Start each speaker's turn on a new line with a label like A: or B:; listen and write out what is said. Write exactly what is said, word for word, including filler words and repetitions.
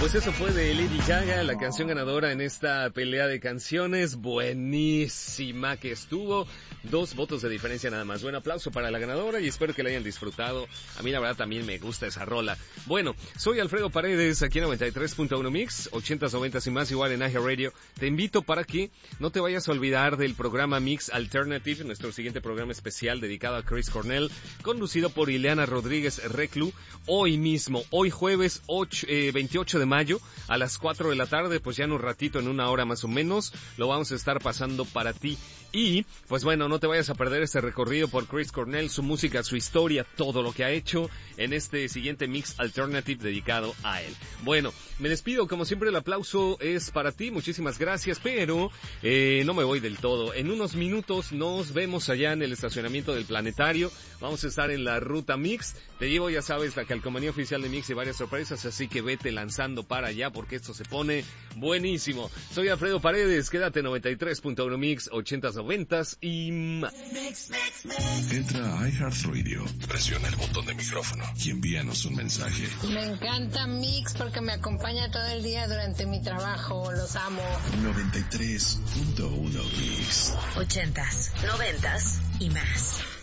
A: Pues eso fue de Lady Gaga, la canción ganadora en esta pelea de canciones. Buenísima que estuvo. Dos votos de diferencia nada más. Buen aplauso para la ganadora y espero que la hayan disfrutado. A mí la verdad también me gusta esa rola. Bueno, soy Alfredo Paredes, aquí en noventa y tres punto uno Mix, ochentas, noventas y más, igual en A G Radio. Te invito para que no te vayas a olvidar del programa Mix Alternative, nuestro siguiente programa especial dedicado a Chris Cornell, conducido por Ileana Rodríguez Reclu. Hoy mismo, hoy jueves ocho, eh, veintiocho de mayo, a las cuatro de la tarde, pues ya en un ratito, en una hora más o menos, lo vamos a estar pasando para ti. Y, pues bueno, no te vayas a perder este recorrido por Chris Cornell, su música, su historia, todo lo que ha hecho en este siguiente Mix Alternative dedicado a él. Bueno, me despido, como siempre el aplauso es para ti, muchísimas gracias, pero eh, no me voy del todo. En unos minutos nos vemos allá en el estacionamiento del Planetario, vamos a estar en la ruta Mix, te llevo, ya sabes, la calcomanía oficial de Mix y varias sorpresas, así que vete lanzando para allá porque esto se pone buenísimo. Soy Alfredo Paredes, quédate en noventa y tres punto uno Mix, ochentas, noventas y más.
B: Entra a iHeartRadio, presiona el botón de micrófono y envíanos un mensaje.
C: Me encanta Mix porque me acompaña todo el día durante mi trabajo, los amo.
B: noventa y tres punto uno Mix.
D: Ochentas, noventas y más.